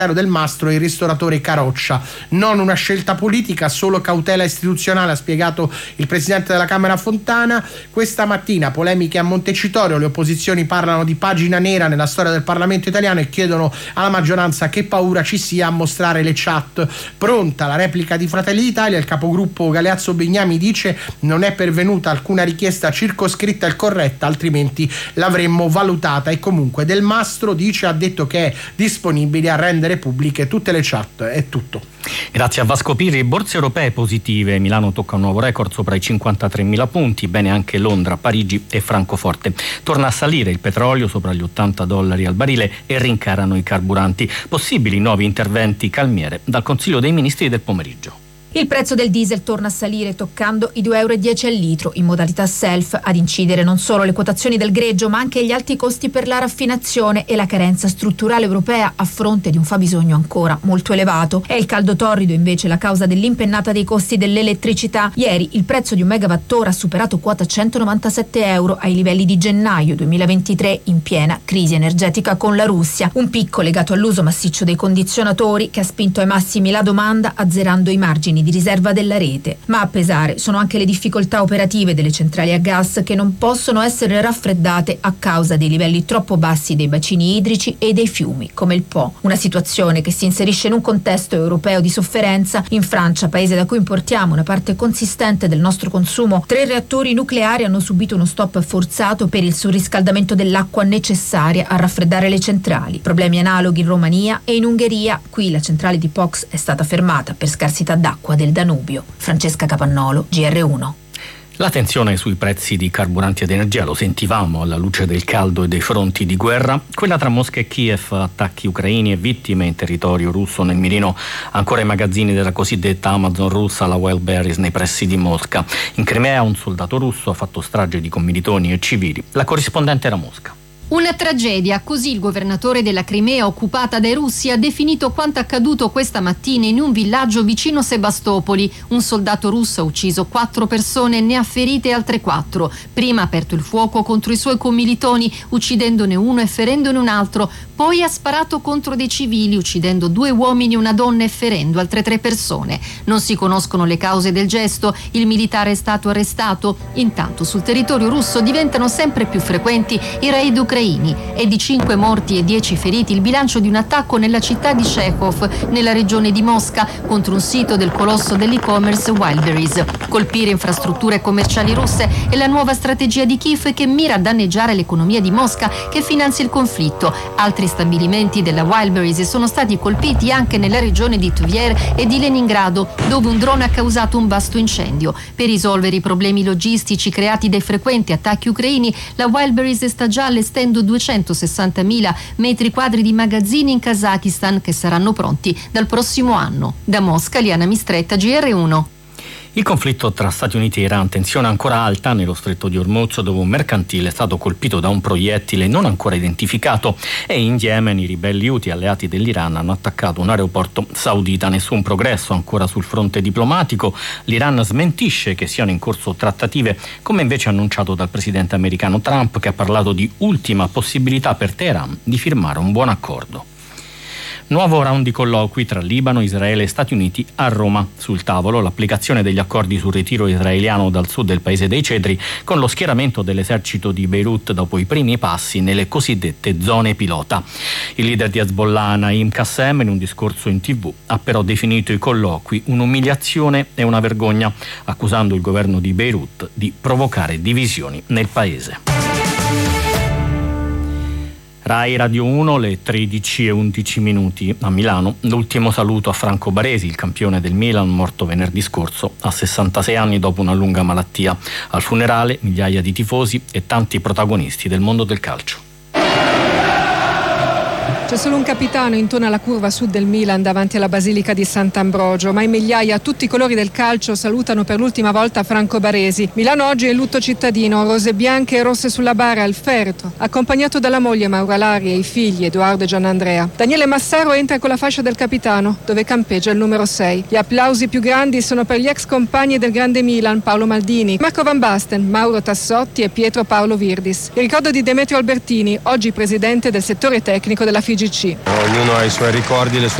del Mastro e il ristoratore Caroccia. Non una scelta politica, solo cautela istituzionale, ha spiegato il presidente della Camera Fontana. Questa mattina polemiche a Montecitorio, le opposizioni parlano di pagina nera nella storia del Parlamento italiano e chiedono alla maggioranza che paura ci sia a mostrare le chat. Pronta la replica di Fratelli d'Italia, il capogruppo Galeazzo Bignami dice non è pervenuta alcuna richiesta circoscritta e corretta, altrimenti l'avremmo valutata, e comunque Del Mastro ha detto che è disponibile a rendere pubbliche tutte le chat. È tutto. Grazie a Vasco Pirri. Borse europee positive, Milano tocca un nuovo record sopra i 53.000 punti, bene anche Londra, Parigi e Francoforte. Torna a salire il petrolio sopra gli $80 al barile e rincarano i carburanti. Possibili nuovi interventi calmiere dal Consiglio dei Ministri del pomeriggio. Il prezzo del diesel torna a salire toccando i €2,10 al litro in modalità self. Ad incidere non solo le quotazioni del greggio ma anche gli alti costi per la raffinazione e la carenza strutturale europea a fronte di un fabbisogno ancora molto elevato. È il caldo torrido invece la causa dell'impennata dei costi dell'elettricità. Ieri il prezzo di un megawattora ha superato quota €197 ai livelli di gennaio 2023 in piena crisi energetica con la Russia. Un picco legato all'uso massiccio dei condizionatori che ha spinto ai massimi la domanda azzerando i margini di riserva della rete. Ma a pesare sono anche le difficoltà operative delle centrali a gas che non possono essere raffreddate a causa dei livelli troppo bassi dei bacini idrici e dei fiumi come il Po. Una situazione che si inserisce in un contesto europeo di sofferenza. In Francia, paese da cui importiamo una parte consistente del nostro consumo, 3 reattori nucleari hanno subito uno stop forzato per il surriscaldamento dell'acqua necessaria a raffreddare le centrali. Problemi analoghi in Romania e in Ungheria. Qui la centrale di Pox è stata fermata per scarsità d'acqua del Danubio. Francesca Capannolo, GR1. La tensione sui prezzi di carburanti ed energia, lo sentivamo alla luce del caldo e dei fronti di guerra. Quella tra Mosca e Kiev, attacchi ucraini e vittime in territorio russo nel mirino, ancora i magazzini della cosiddetta Amazon russa, la Wildberries, nei pressi di Mosca. In Crimea un soldato russo ha fatto strage di commilitoni e civili. La corrispondente era a Mosca. Una tragedia, così il governatore della Crimea occupata dai russi ha definito quanto accaduto questa mattina in un villaggio vicino Sebastopoli. Un soldato russo ha ucciso 4 persone e ne ha ferite altre 4. Prima ha aperto il fuoco contro i suoi commilitoni, uccidendone uno e ferendone un altro. Poi ha sparato contro dei civili, uccidendo 2 uomini e una donna e ferendo altre 3 persone. Non si conoscono le cause del gesto, il militare è stato arrestato. Intanto sul territorio russo diventano sempre più frequenti i raid ucraini. È di 5 morti e 10 feriti il bilancio di un attacco nella città di Chekhov, nella regione di Mosca, contro un sito del colosso dell'e-commerce Wildberries. Colpire infrastrutture commerciali russe è la nuova strategia di Kiev che mira a danneggiare l'economia di Mosca che finanzia il conflitto. Altri stabilimenti della Wildberries sono stati colpiti anche nella regione di Tver e di Leningrado, dove un drone ha causato un vasto incendio. Per risolvere i problemi logistici creati dai frequenti attacchi ucraini, la Wildberries sta già allestendo 260.000 metri quadri di magazzini in Kazakistan che saranno pronti dal prossimo anno. Da Mosca, Liana Mistretta, GR1. Il conflitto tra Stati Uniti e Iran, tensione ancora alta nello stretto di Hormuz, dove un mercantile è stato colpito da un proiettile non ancora identificato, e in Yemen i ribelli Houthi alleati dell'Iran hanno attaccato un aeroporto saudita. Nessun progresso ancora sul fronte diplomatico. L'Iran smentisce che siano in corso trattative, come invece annunciato dal presidente americano Trump, che ha parlato di ultima possibilità per Teheran di firmare un buon accordo. Nuovo round di colloqui tra Libano, Israele e Stati Uniti a Roma. Sul tavolo l'applicazione degli accordi sul ritiro israeliano dal sud del paese dei cedri, con lo schieramento dell'esercito di Beirut dopo i primi passi nelle cosiddette zone pilota. Il leader di Hezbollah, Naim Qassem, in un discorso in TV ha però definito i colloqui un'umiliazione e una vergogna, accusando il governo di Beirut di provocare divisioni nel paese. Rai Radio 1, le 13:11 a Milano. L'ultimo saluto a Franco Baresi, il campione del Milan, morto venerdì scorso a 66 anni dopo una lunga malattia. Al funerale migliaia di tifosi e tanti protagonisti del mondo del calcio. C'è solo un capitano intorno alla curva sud del Milan davanti alla Basilica di Sant'Ambrogio, ma in migliaia a tutti i colori del calcio salutano per l'ultima volta Franco Baresi. Milano oggi è in lutto cittadino, rose bianche e rosse sulla bara al feretro, accompagnato dalla moglie Maura Lari e i figli Edoardo e Gianandrea. Daniele Massaro entra con la fascia del capitano, dove campeggia il numero 6. Gli applausi più grandi sono per gli ex compagni del grande Milan, Paolo Maldini, Marco Van Basten, Mauro Tassotti e Pietro Paolo Virdis. Il ricordo di Demetrio Albertini, oggi presidente del settore tecnico della FIGC TGC. Ognuno ha i suoi ricordi, le sue